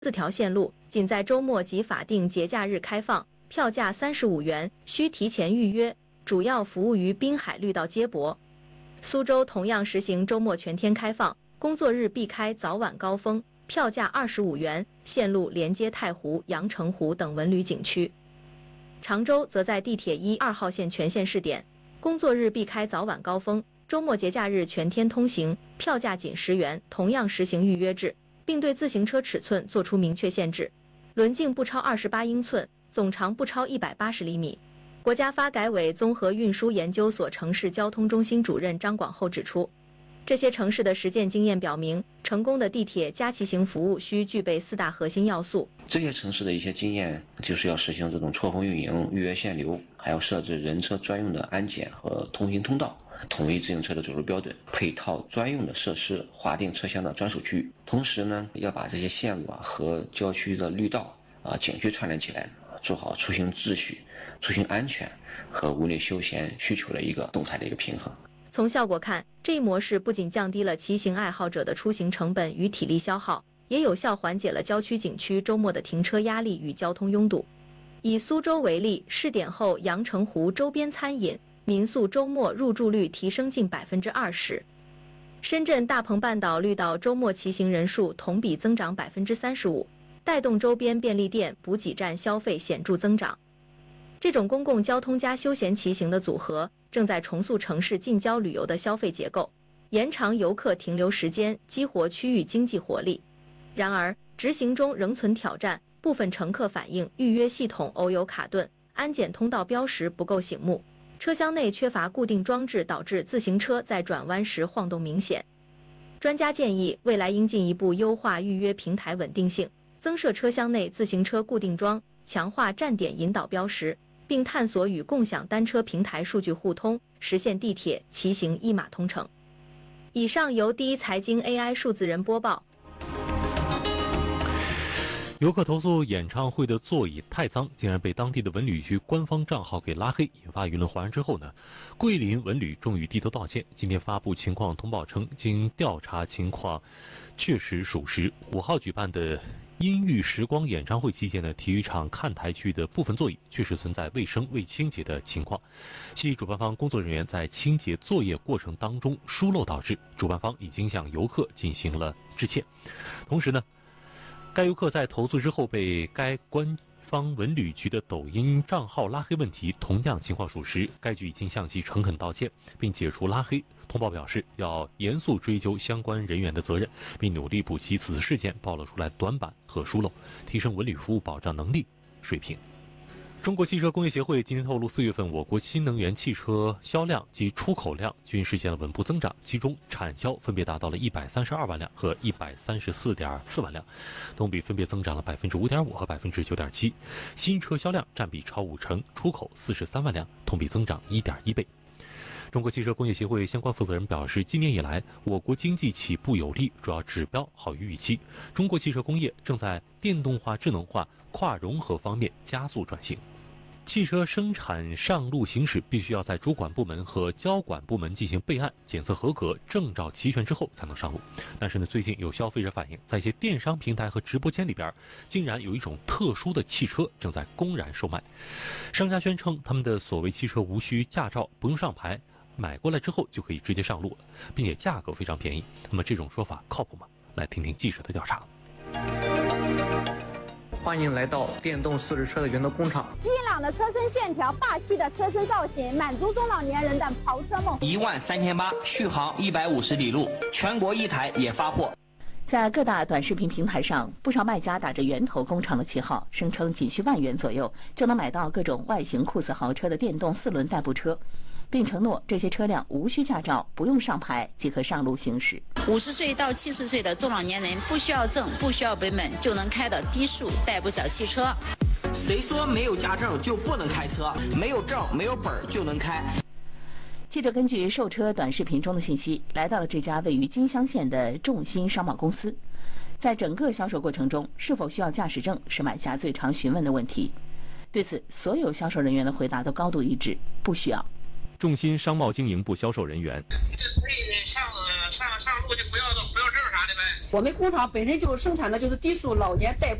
4条线路仅在周末及法定节假日开放，票价35元，需提前预约，主要服务于滨海绿道接驳。苏州同样实行周末全天开放，工作日避开早晚高峰，票价25元，线路连接太湖、阳澄湖等文旅景区。常州则在地铁1、2号线全线试点，工作日避开早晚高峰，周末节假日全天通行，票价仅10元，同样实行预约制，并对自行车尺寸作出明确限制，轮径不超28英寸，总长不超180厘米。国家发改委综合运输研究所城市交通中心主任张广厚指出，这些城市的实践经验表明，成功的地铁加骑行服务需具备4大核心要素。 这些城市的一些经验就是要实行这种错峰运营、预约限流，还要设置人车专用的安检和通行通道，统一自行车的走路标准，配套专用的设施，划定车厢的专属区。同时呢，要把这些线路和郊区的绿道景区串联起来，做好出行秩序、出行安全和文旅休闲需求的一个动态的一个平衡。 从效果看，这一模式不仅降低了骑行爱好者的出行成本与体力消耗，也有效缓解了郊区景区周末的停车压力与交通拥堵。以苏州为例，试点后阳澄湖周边餐饮、民宿周末入住率提升近20%。深圳大鹏半岛绿道周末骑行人数同比增长35%，带动周边便利店、补给站消费显著增长。这种公共交通加休闲骑行的组合，正在重塑城市近郊旅游的消费结构，延长游客停留时间，激活区域经济活力。然而，执行中仍存挑战，部分乘客反映预约系统偶有卡顿，安检通道标识不够醒目，车厢内缺乏固定装置，导致自行车在转弯时晃动明显。专家建议，未来应进一步优化预约平台稳定性，增设车厢内自行车固定桩，强化站点引导标识，并探索与共享单车平台数据互通，实现地铁、骑行一码通城。以上由第一财经 AI 数字人播报。 游客投诉演唱会的座椅太脏，竟然被当地的文旅局官方账号给拉黑，引发舆论哗然之后呢，桂林文旅终于低头道歉。今天发布情况通报称，经调查情况确实属实，5号举办的音域时光演唱会期间呢，体育场看台区的部分座椅确实存在卫生未清洁的情况，系主办方工作人员在清洁作业过程当中疏漏导致，主办方已经向游客进行了致歉。同时呢，该游客在投诉之后被该官方文旅局的抖音账号拉黑问题同样情况属实，该局已经向其诚恳道歉，并解除拉黑。通报表示要严肃追究相关人员的责任，并努力补齐此次事件暴露出来短板和疏漏，提升文旅服务保障能力水平。中国汽车工业协会今天透露，4月份我国新能源汽车销量及出口量均实现了稳步增长，其中产销分别达到了132万辆和134.4万辆，同比分别增长了5.5%和9.7%。新车销量占比超50%，出口43万辆，同比增长1.1倍。中国汽车工业协会相关负责人表示，今年以来，我国经济起步有力，主要指标好于预期。中国汽车工业正在电动化、智能化、跨融合方面加速转型。汽车生产上路行驶必须要在主管部门和交管部门进行备案、检测合格、证照齐全之后才能上路。但是呢，最近有消费者反映，在一些电商平台和直播间里边，竟然有一种特殊的汽车正在公然售卖。商家宣称，他们的所谓汽车无需驾照，不用上牌，买过来之后就可以直接上路了，并且价格非常便宜。那么这种说法靠谱吗？来听听记者的调查。 欢迎来到电动四驱车的原动工厂。 硬朗的车身线条，霸气的车身造型，满足中老年人的跑车梦。 13800，续航150里路，全国一台也发货。 在各大短视频平台上，不少卖家打着源头工厂的旗号，声称仅需1万元左右就能买到各种外形酷似豪车的电动4轮代步车，并承诺这些车辆无需驾照，不用上牌即可上路行驶。 50岁到70岁的中老年人不需要证，不需要本本就能开的低速代步小汽车。 谁说没有驾照就不能开车？没有证没有本就能开。 记者根据售车短视频中的信息，来到了这家位于金乡县的众鑫商贸公司。在整个销售过程中，是否需要驾驶证是买家最常询问的问题。对此，所有销售人员的回答都高度一致，不需要。 众鑫商贸经营部销售人员： 这可以上路就不要证啥的呗。 我们工厂本身就生产的就是低速老年代步。